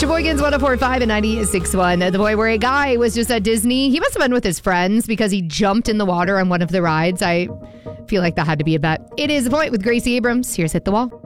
Sheboygan's 104.5 and 96.1. The boy where a guy was just at Disney. He must have been with his friends because he jumped in the water on one of the rides. I feel like that had to be a bet. It is The Point with Gracie Abrams. Here's Hit the Wall.